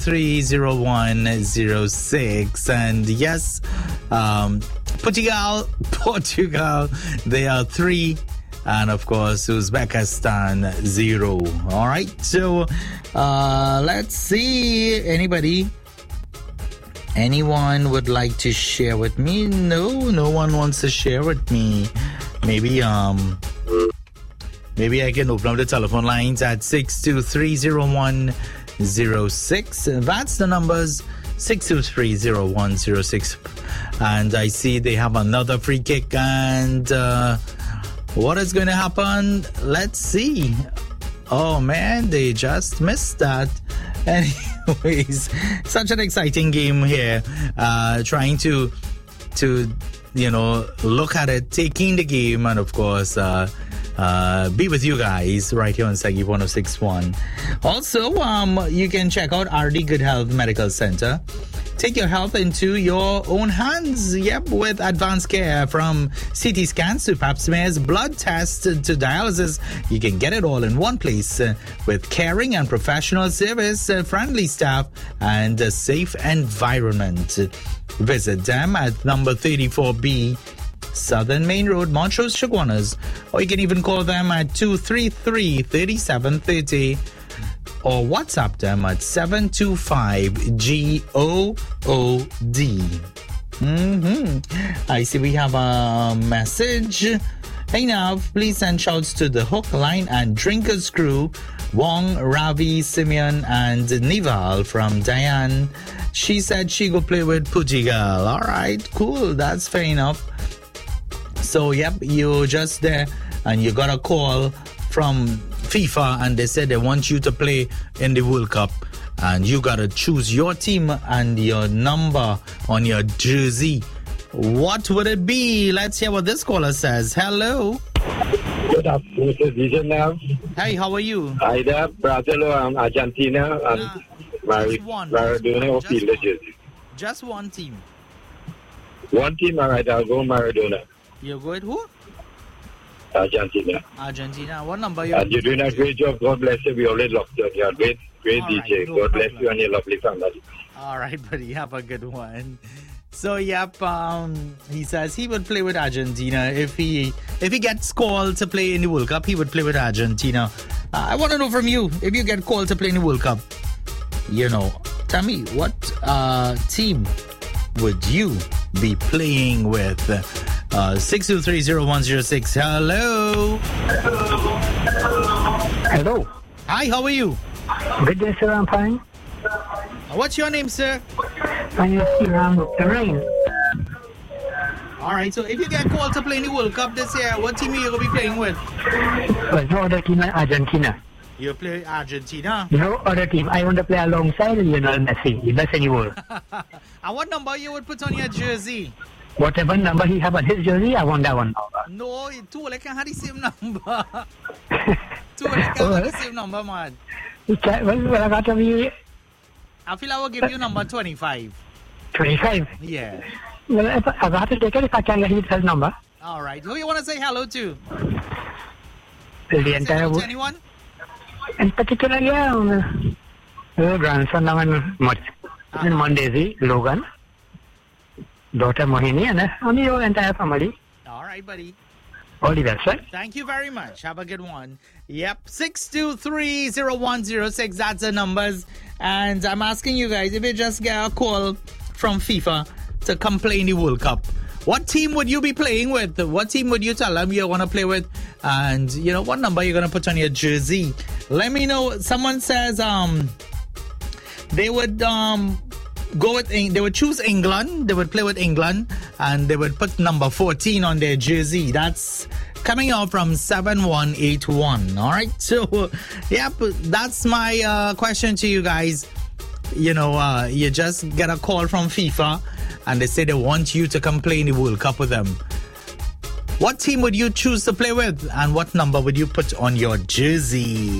6230106. And yes, Portugal, they are 3. And of course, Uzbekistan 0. All right. So let's see. Anyone would like to share with me? No one wants to share with me. Maybe I can open up the telephone lines at 6230106. That's the numbers, 6230106. And I see they have another free kick. And what is going to happen? Let's see. Oh man, they just missed that. Anyways, such an exciting game here. Trying to look at it, taking the game, and of course be with you guys right here on Sagi 106.1. Also, you can check out RD Good Health Medical Center. Take your health into your own hands. Yep, with advanced care from CT scans to pap smears, blood tests to dialysis. You can get it all in one place with caring and professional service, friendly staff, and a safe environment. Visit them at number 34B, Southern Main Road, Montrose, Chaguanas, or you can even call them at 233-3730. Or WhatsApp them at 725-GOOD. I see we have a message. Hey Nav, please send shouts to the Hook, Line and Drinkers crew, Wong, Ravi, Simeon and Nival from Diane. She said she go play with Portugal. All right, cool. That's fair enough. So, yep, you're just there and you got a call from FIFA and they said they want you to play in the World Cup and you got to choose your team and your number on your jersey. What would it be? Let's hear what this caller says. Hello. Good afternoon, Mr. Now. Hey, how are you? Hi there, Brazil and Argentina and Maradona or Fielder jersey. Just one team. One team, all right, I'll go Maradona. You're good? Who? Argentina. What number you? And you're doing a great job. God bless you. We always love you. You're a great DJ. No God problem. bless you and your lovely family. All right, buddy. Have a good one. So, yep, he says he would play with Argentina. If he gets called to play in the World Cup, he would play with Argentina. I want to know from you, if you get called to play in the World Cup, tell me, what team would you be playing with? 6230106. Hello. Hello. Hi, how are you? Good day, sir. I'm fine. What's your name, sir? My name is Iram Terrain. All right, so if you get called to play in the World Cup this year, what team are you going to be playing with? Well, no other team than Argentina. You play Argentina? No other team. I want to play alongside Lionel Messi, the best in the world. And what number you would put on your jersey? Whatever number he have on his jersey, I want that one. No, two like can have the same number. Two like can have the same number, man. Well, I got to be... I feel I will give you number 25. 25? Yeah. Well, I got to take it if I can get his number. All right. Who you want to say hello to? The entire world. Anyone? In particular, yeah. Grandson of Mondesi, Logan. Daughter Mohini, and only your entire family. All right, buddy. All the best, sir. Thank you very much. Have a good one. Yep, 6230106. That's the numbers. And I'm asking you guys, if you just get a call from FIFA to come play in the World Cup, what team would you be playing with? What team would you tell them you want to play with? And, what number you're going to put on your jersey? Let me know. Someone says they would... they would choose England, they would play with England, and they would put number 14 on their jersey. That's coming out from 7181. All right, so yep, that's my question to you guys. You just get a call from FIFA and they say they want you to come play in the World Cup with them. What team would you choose to play with, and what number would you put on your jersey?